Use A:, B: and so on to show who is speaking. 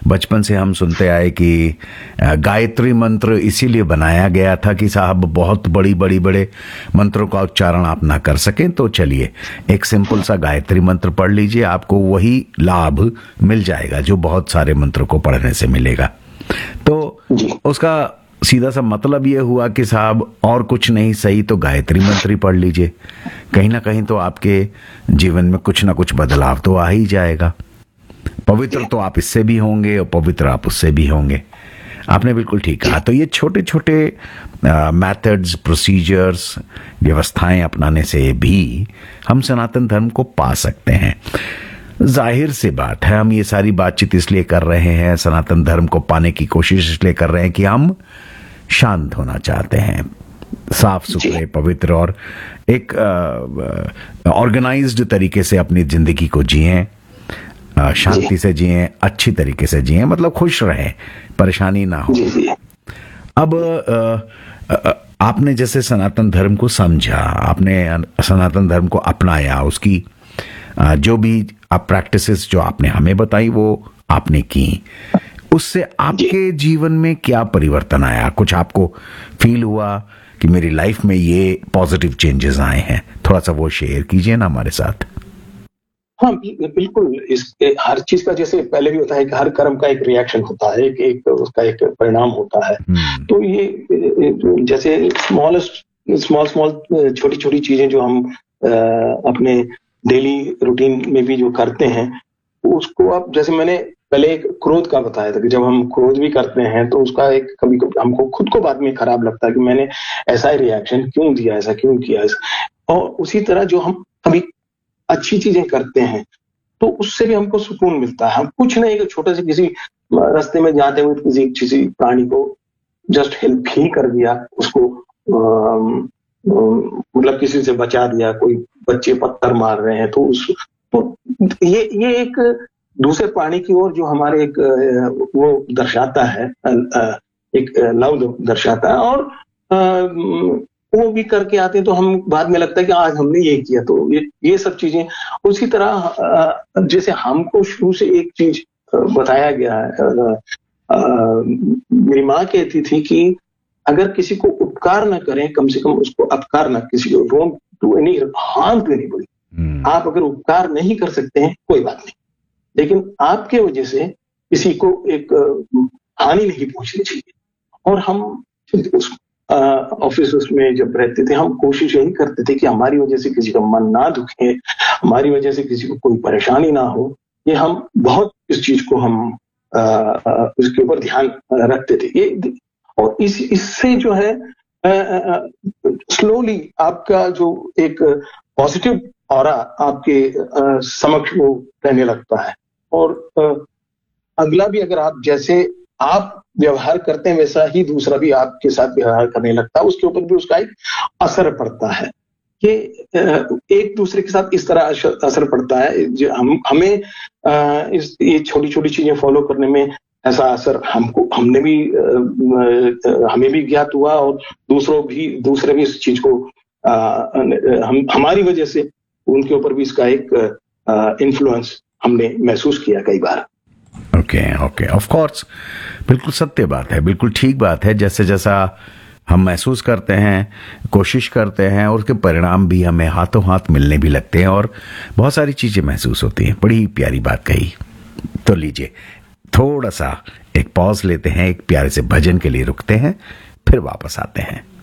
A: बचपन से हम सुनते आए कि गायत्री मंत्र इसीलिए बनाया गया था कि साहब बहुत बड़े मंत्रों का उच्चारण आप ना कर सकें, तो चलिए एक सिंपल सा गायत्री मंत्र पढ़ लीजिए, आपको वही लाभ मिल जाएगा जो बहुत सारे मंत्रों को पढ़ने से मिलेगा। तो उसका सीधा सा मतलब ये हुआ कि साहब और कुछ नहीं सही तो गायत्री मंत्र ही पढ़ लीजिए, कहीं ना कहीं तो आपके जीवन में कुछ ना कुछ बदलाव तो आ ही जाएगा। पवित्र तो आप इससे भी होंगे और पवित्र आप उससे भी होंगे। आपने बिल्कुल ठीक कहा। तो ये छोटे छोटे मेथड्स, प्रोसीजर्स, व्यवस्थाएं अपनाने से भी हम सनातन धर्म को पा सकते हैं। जाहिर सी बात है, हम ये सारी बातचीत इसलिए कर रहे हैं, सनातन धर्म को पाने की कोशिश इसलिए कर रहे हैं कि हम शांत होना चाहते हैं, साफ सुथरे, पवित्र और एक ऑर्गेनाइज्ड तरीके से अपनी जिंदगी को जिएं, शांति से जिएं, अच्छी तरीके से जिएं, मतलब खुश रहें, परेशानी ना हो। अब आपने जैसे सनातन धर्म को समझा, आपने सनातन धर्म को अपनाया, उसकी जो भी आप प्रैक्टिसेस जो आपने हमें बताई वो आपने की, उससे आपके जीवन में क्या परिवर्तन आया? कुछ आपको फील हुआ कि मेरी लाइफ में ये पॉजिटिव चेंजेस आए हैं? थोड़ा सा वो शेयर कीजिए ना हमारे साथ।
B: हाँ, बिल्कुल। इस हर चीज का जैसे पहले भी होता है कि हर कर्म का एक रिएक्शन होता है, एक उसका एक परिणाम होता है। तो ये जैसे स्मॉल छोटी छोटी चीजें जो हम अपने डेली रूटीन में भी जो करते हैं, उसको आप, जैसे मैंने पहले एक क्रोध का बताया था कि जब हम क्रोध भी करते हैं तो उसका एक कभी कभी हमको खुद को बाद में खराब लगता है कि मैंने ऐसा रिएक्शन क्यों दिया, ऐसा क्यों किया। और उसी तरह जो हम कभी अच्छी चीजें करते हैं तो उससे भी हमको सुकून मिलता है। हम कुछ नहीं, एक छोटे से किसी रास्ते में जाते हुए किसी प्राणी को जस्ट हेल्प ही कर दिया, उसको मतलब किसी से बचा दिया, कोई बच्चे पत्थर मार रहे हैं तो ये एक दूसरे प्राणी की ओर जो हमारे एक वो दर्शाता है, एक लव दर्शाता है। और वो भी करके आते हैं तो हम बाद में लगता है कि आज हमने ये किया। तो ये सब चीजें उसी तरह जैसे हमको शुरू से एक चीज बताया गया है। मेरी माँ कहती थी कि अगर किसी को उपकार न करें, कम से कम उसको अपकार न, किसी को don't do any harm to anybody. आप अगर उपकार नहीं कर सकते हैं कोई बात नहीं, लेकिन आपके वजह से किसी को एक हानि नहीं पहुंचनी चाहिए। और हम ऑफिस में जब रहते थे, हम कोशिश यही करते थे कि हमारी वजह से किसी का मन ना दुखे, हमारी वजह से किसी को कोई परेशानी ना हो। ये हम बहुत इस चीज को हम उसके ऊपर ध्यान रखते थे। ये और इससे जो है स्लोली आपका जो एक पॉजिटिव ऑरा आपके समक्ष वो रहने लगता है। और अगला भी, अगर आप जैसे आप व्यवहार करते हैं वैसा ही दूसरा भी आपके साथ व्यवहार करने लगता है, उसके ऊपर भी उसका एक असर पड़ता है। कि एक दूसरे के साथ इस तरह असर पड़ता है जो हमें ये छोटी छोटी चीजें फॉलो करने में ऐसा असर हमें भी ज्ञात हुआ, और दूसरे भी इस चीज को हमारी वजह से उनके ऊपर भी इसका एक इन्फ्लुएंस हमने महसूस किया कई बार।
A: ओके, ऑफ कोर्स, बिल्कुल सत्य बात है, बिल्कुल ठीक बात है। जैसे जैसा हम महसूस करते हैं, कोशिश करते हैं, और उसके परिणाम भी हमें हाथों हाथ मिलने भी लगते हैं और बहुत सारी चीजें महसूस होती हैं। बड़ी प्यारी बात कही। तो लीजिए थोड़ा सा एक पॉज लेते हैं, एक प्यारे से भजन के लिए रुकते हैं, फिर वापस आते हैं।